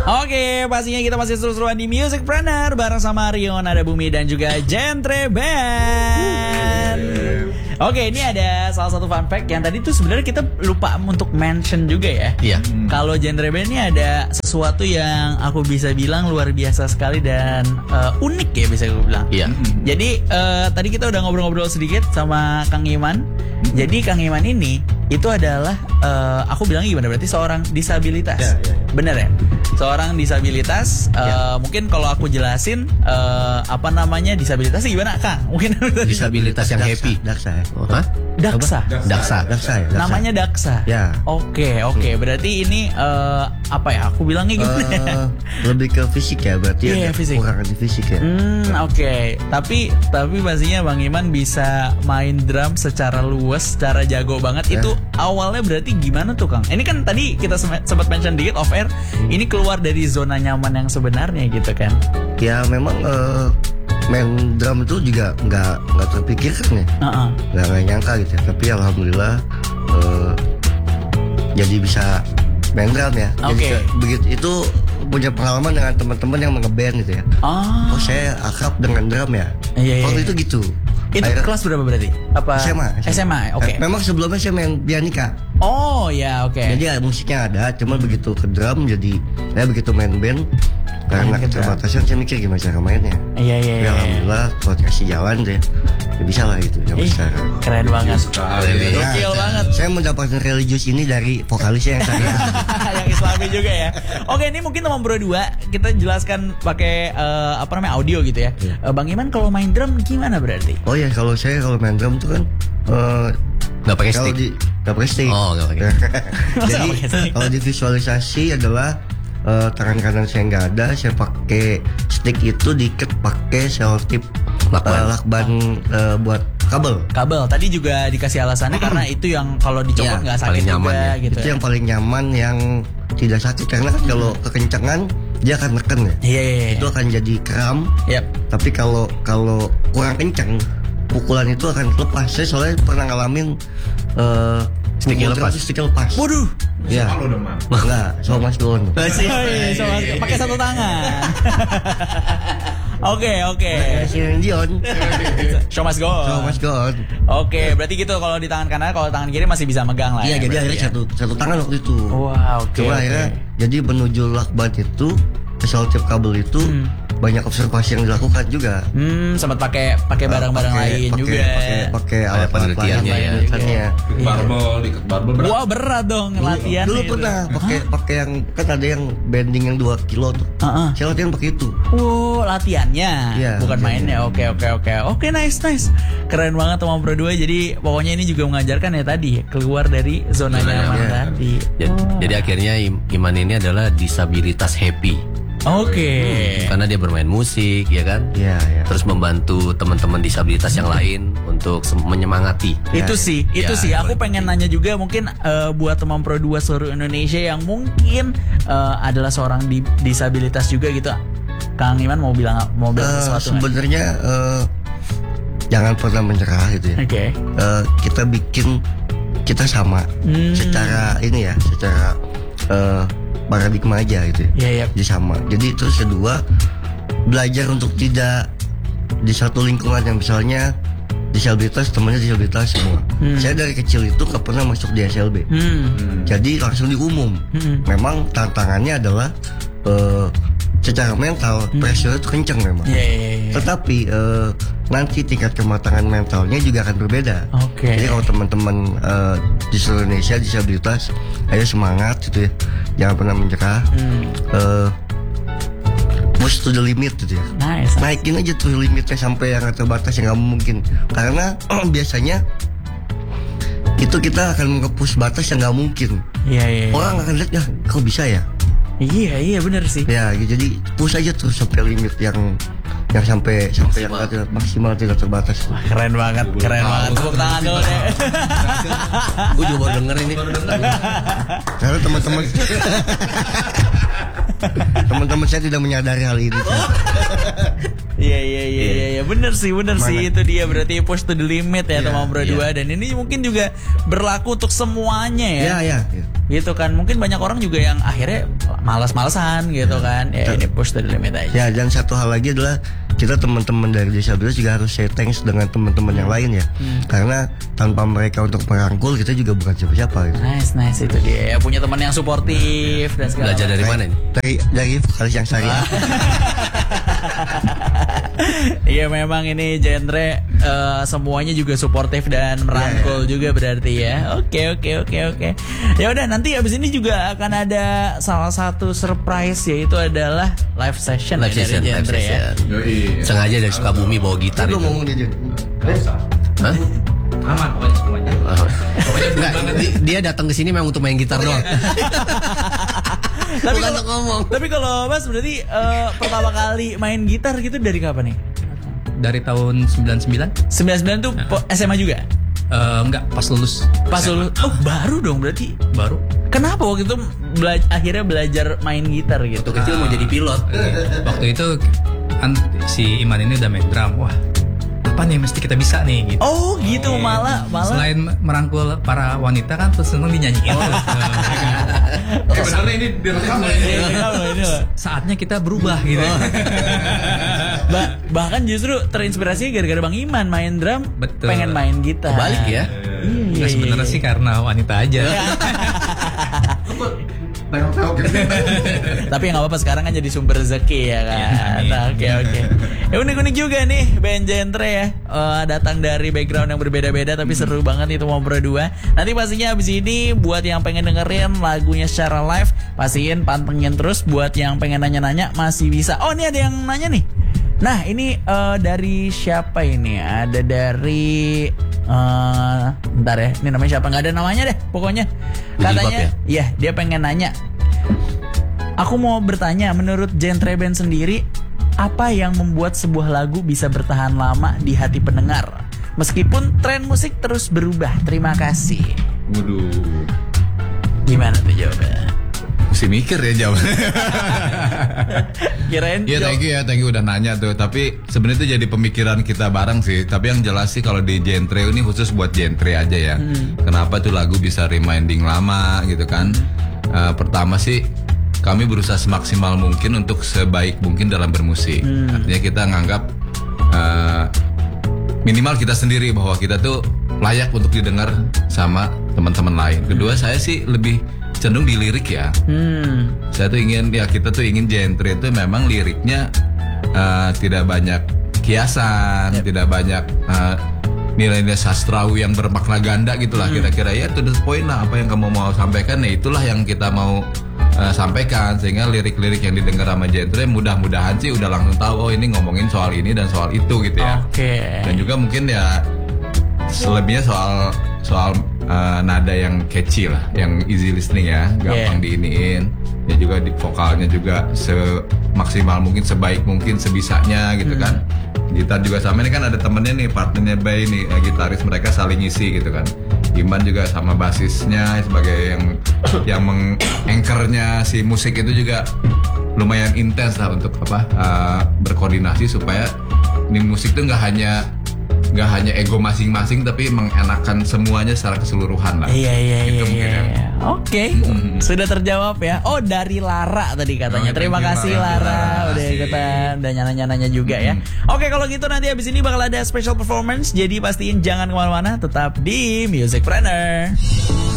Oke, pastinya kita masih seru-seruan di Musicpreneur bareng sama Rion, ada Bumi dan juga Genre Band. Oke, ini ada salah satu fun fact yang tadi tuh sebenarnya kita lupa untuk mention juga ya. Iya. Kalau Genre Band ini ada sesuatu yang aku bisa bilang luar biasa sekali dan unik ya bisa gue bilang. Iya. Jadi tadi kita udah ngobrol-ngobrol sedikit sama Kang Iman. Jadi Kang Iman ini itu adalah aku bilangnya gimana, berarti seorang disabilitas. Ya. Bener ya? Seorang disabilitas. Mungkin kalau aku jelasin apa namanya disabilitas gimana Kang? Mungkin Disabilitas yang happy. Daksa ya. Oh, hah? Daksa. Daksa. Daksa ya. Daksa. Namanya Daksa. Ya. Oke. Berarti ini apa ya? Aku bilangnya gimana? Lebih ke fisik ya, berarti Iya, ada fisik. kekurangan di fisik ya. Oke. Tapi pastinya Bang Iman bisa main drum secara luas, secara jago banget. Itu awalnya berarti gimana tuh Kang? Ini kan tadi kita sempat mention dikit off air. Ini keluar dari zona nyaman yang sebenarnya gitu kan? Ya memang main drum itu juga nggak terpikirkan ya. Nggak nyangka gitu ya. Tapi alhamdulillah jadi bisa main drum ya. Oke. Jadi begitu itu punya pengalaman dengan teman-teman yang ngeband gitu ya. Oh saya akrab dengan drum ya. Iya. Waktu itu gitu. Itu Akhirnya, kelas berapa berarti? Apa? SMA. Oke. Memang sebelumnya saya main pianika. Oh ya, oke. Jadi musiknya ada, cuman begitu ke drum jadi saya begitu main band karena keterbatasan saya mikir gimana cara mainnya. Iya. Ya alhamdulillah kalau dikasih jalan deh ya bisa lah gitu. Keren banget. Gokil banget. Saya mendapatkan religius ini dari vokalisnya yang saya. Yang Islami juga ya. Oke, ini mungkin teman berdua kita jelaskan pakai audio gitu ya. Bang Iman kalau main drum gimana berarti? Oh ya kalau main drum tuh kan Nggak pakai stick. Nggak pakai stick. Oh, nggak pakai. Jadi kalau divisualisasi adalah tangan kanan saya nggak ada, saya pakai stick itu diikat pakai selotip lakban buat kabel. Tadi juga dikasih alasannya karena itu yang kalau dicopot nggak sakit juga ya. gitu. Itu yang paling nyaman, yang tidak sakit karena kan kalau kekencangan dia akan neken ya. Iya. Itu akan jadi kram. Yap. Tapi kalau kurang kencang, pukulan itu akan lepas. Saya soalnya pernah ngalamin Sticknya lepas. Waduh. Ya. Enggak, sama Mas Don. Pakai satu tangan. Oke. Dion. Show must go. Oke, berarti gitu kalau di tangan kanan, kalau tangan kiri masih bisa megang lah. Iya, jadi akhirnya satu tangan waktu itu. Wah, oke. Coba akhirnya jadi menuju lakban itu, selotip kabel itu banyak observasi yang dilakukan juga. Sempat pakai barang-barang lain juga. Pakai alat penelitiannya ya. Diket barbel berat. Wah, berat dong latihan. Dulu pernah pakai yang kan ada yang bending yang 2 kilo tuh. Saya latihan pakai itu. Latihannya, bukan mainnya. Oke. Oke, nice. Keren banget teman berdua. Jadi pokoknya ini juga mengajarkan ya tadi keluar dari zona nyaman tadi. Jadi akhirnya Iman ini adalah disabilitas happy. Oke. Karena dia bermain musik, ya kan? Iya. Terus membantu teman-teman disabilitas yang lain untuk menyemangati. Itu sih. Aku pengen nanya juga mungkin buat teman Pro 2 seluruh Indonesia yang mungkin adalah seorang disabilitas juga gitu. Kang Iman mau bilang sesuatu? Sebenarnya jangan pernah menyerah gitu ya. Oke. Kita bikin kita sama secara paradigma aja gitu ya. Jadi sama. Jadi terus kedua, belajar untuk tidak di satu lingkungan yang misalnya disabilitas, temannya disabilitas semua. Saya dari kecil itu gak pernah masuk di SLB. Jadi langsung di umum. Memang tantangannya adalah secara mental pressure itu kenceng memang. Tetapi nanti tingkat kematangan mentalnya juga akan berbeda. Jadi kalau teman-teman di seluruh Indonesia disabilitas, ayo semangat gitu ya, jangan pernah menyerah. Push to the limit gitu ya. Naikin aja tuh limitnya sampai yang terbatas yang nggak mungkin. Karena biasanya itu kita akan nge-push batas yang nggak mungkin. Orang akan lihat ya, kok bisa ya? Iya benar sih. Ya, jadi push aja tuh sampai limit yang sampai yang maksimal tidak terbatas. Wah, keren banget. Tepuk tangan dulu deh. Gue juga baru denger ini. Karena teman-teman saya tidak menyadari hal ini. Iya, bener sih itu dia berarti push to the limit ya teman Bro 2 dan ini mungkin juga berlaku untuk semuanya ya. Iya. Gitu kan, mungkin banyak orang juga yang akhirnya malas-malasan gitu kan. Ya ini push the limit aja. Ya, dan satu hal lagi adalah kita teman-teman dari disabilitas juga harus say thanks dengan teman-teman yang lain ya. Karena tanpa mereka untuk merangkul kita juga bukan siapa-siapa gitu. Nice itu dia. Ya, punya teman yang suportif dan segala. Belajar dari mana ini? Dari vokalis yang syariah. Iya memang ini genre semuanya juga suportif dan merangkul juga berarti ya. Oke. Ya udah, nanti abis ini juga akan ada salah satu surprise, yaitu adalah live session dari genre ya. Sengaja dari Sukabumi bawa gitar itu. Ngomong dia. Hah? Aman pokoknya semuanya. Enggak, dia datang ke sini memang untuk main gitar doang. Tapi kalau Mas berarti pertama kali main gitar gitu dari kapan nih? Dari tahun 99. 99 tuh SMA juga? Enggak, pas lulus. Pas lulus. Oh, baru dong berarti. Baru. Kenapa waktu itu akhirnya belajar main gitar gitu? Waktu kecil mau jadi pilot. Waktu itu kan si Iman ini udah main drum. Wah, apa nih mesti kita bisa nih gitu. Oh gitu, malah Selain merangkul para wanita kan terus seneng dinyanyiin. Benernya ini direkam ini loh. Saatnya kita berubah gitu. Bahkan justru terinspirasi gara-gara Bang Iman main drum. Betul. Pengen main gitar. Balik ya. Nah, sebenarnya sih karena wanita aja. Tengok gitu. Tapi nggak apa-apa, sekarang kan jadi sumber rezeki ya kan. Nah, oke. Ya unik-unik juga nih band genre ya. Datang dari background yang berbeda-beda tapi seru banget itu mau berdua. Nanti pastinya abis ini buat yang pengen dengerin lagunya secara live, pastiin pantengin terus. Buat yang pengen nanya-nanya masih bisa. Oh, ini ada yang nanya nih. Nah, ini dari siapa ini? Ada dari bentar ya, ini namanya siapa? Nggak ada namanya deh, pokoknya. Katanya, ya dia pengen nanya. Aku mau bertanya, menurut genre band sendiri, apa yang membuat sebuah lagu bisa bertahan lama di hati pendengar, meskipun tren musik terus berubah? Terima kasih. Waduh. Gimana tuh jawabannya? Mesti mikir ya jawabannya. Kirain. Iya, thank you udah nanya tuh. Tapi sebenarnya itu jadi pemikiran kita bareng sih. Tapi yang jelas sih kalau di genre ini khusus buat genre aja ya. Kenapa tuh lagu bisa reminding lama gitu kan? Pertama sih kami berusaha semaksimal mungkin untuk sebaik mungkin dalam bermusik. Artinya kita nganggap minimal kita sendiri bahwa kita tuh layak untuk didengar sama teman-teman lain. Kedua, saya sih lebih cenderung di lirik ya. Saya tuh kita tuh ingin genre itu memang liriknya tidak banyak kiasan, tidak banyak nilai-nilai sastrawi yang bermakna ganda gitulah. Kira-kira ya to the point lah, apa yang kamu mau sampaikan ya itulah yang kita mau sampaikan, sehingga lirik-lirik yang didengar sama genre mudah-mudahan sih udah langsung tahu oh ini ngomongin soal ini dan soal itu gitu ya. Dan juga mungkin ya selebihnya soal nada yang catchy lah, yang easy listening ya, gampang diiniin. Ya juga di vokalnya juga semaksimal mungkin, sebaik mungkin, sebisanya gitu kan. Gitar juga sama, ini kan ada temennya nih, partnernya Bay nih, gitaris, mereka saling ngisi gitu kan. Iman juga sama basisnya sebagai yang meng-anchornya si musik itu juga lumayan intens lah untuk berkoordinasi supaya ini musik tuh nggak hanya ego masing-masing tapi mengenakan semuanya secara keseluruhan lah. Iya. Oke. Sudah terjawab ya. Oh, dari Lara tadi katanya. Terima kasih Lara udah ikutan dan nanya-nanya juga ya. Oke, kalau gitu nanti abis ini bakal ada special performance. Jadi pastiin jangan kemana-mana, tetap di Musicpreneur.